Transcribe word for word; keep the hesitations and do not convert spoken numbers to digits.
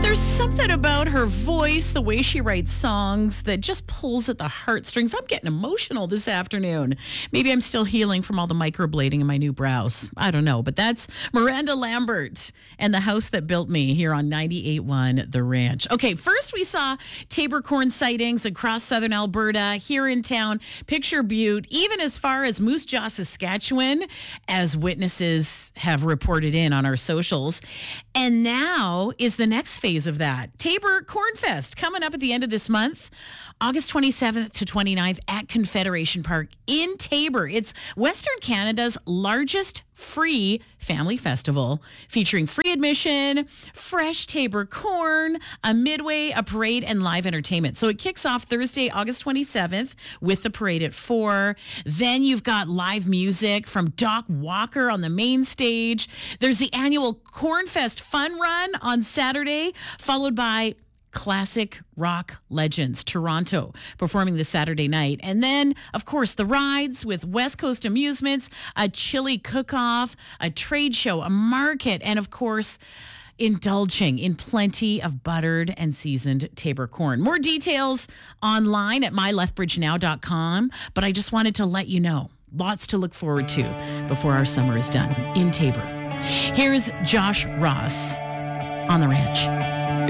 There's something about her voice, the way she writes songs, that just pulls at the heartstrings. I'm getting emotional this afternoon. Maybe I'm still healing from all the microblading in my new brows. I don't know, but that's Miranda Lambert and The House That Built Me here on ninety-eight point one The Ranch. Okay, first we saw Tabor corn sightings across southern Alberta, here in town, Picture Butte, even as far as Moose Jaw, Saskatchewan, as witnesses have reported in on our socials. And now is the next phase of that. Tabor Cornfest coming up at the end of this month, August twenty-seventh to twenty-ninth at Confederation Park in Tabor. It's Western Canada's largest free family festival featuring free admission, fresh Tabor corn, a midway, a parade, and live entertainment. So it kicks off Thursday, August twenty-seventh with the parade at four. Then you've got live music from Doc Walker on the main stage. There's the annual Cornfest Fun Run on Saturday, followed by classic rock legends, Toronto, performing this Saturday night. And then, of course, the rides with West Coast Amusements, a chili cook-off, a trade show, a market, and, of course, indulging in plenty of buttered and seasoned Tabor corn. More details online at my lethbridge now dot com, but I just wanted to let you know, lots to look forward to before our summer is done in Tabor. Here's Josh Ross on The Ranch.